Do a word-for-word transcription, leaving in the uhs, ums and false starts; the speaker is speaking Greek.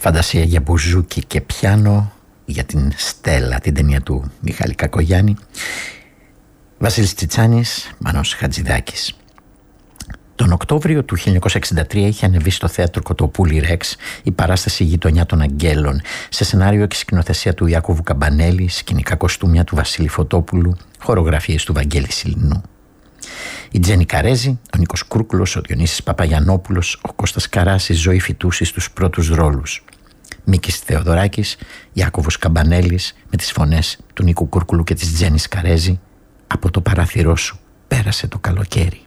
Φαντασία για μπουζούκι και πιάνο, για την Στέλλα, την ταινία του Μιχάλη Κακογιάννη. Βασίλης Τσιτσάνης, Μανώος Χατζηδάκης. Τον Οκτώβριο του χίλια εννιακόσια εξήντα τρία είχε ανεβεί στο θέατρο Κοτοπούλη Ρεξ η παράσταση «Γειτονιά των Αγγέλων», σε σενάριο και σκηνοθεσία του Ιάκωβου Καμπανέλη, σκηνικά κοστούμια του Βασίλη Φωτόπουλου, χορογραφίες του Βαγγέλη Σιλινού. Η Τζέννη Καρέζη, ο Νίκος Κούρκουλος, ο Διονύσης Παπαγιαννόπουλος, ο Κώστας Καράς, η Ζωή Φυτούση στους πρώτους ρόλους. Μίκης Θεοδωράκης, Ιάκωβος Καμπανέλης, με τις φωνές του Νίκου Κούρκουλου και της Τζέννης Καρέζη. Από το παράθυρό σου πέρασε το καλοκαίρι.